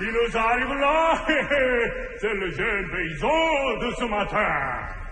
Il nous arrive là. C'est le jeune paysan de ce matin.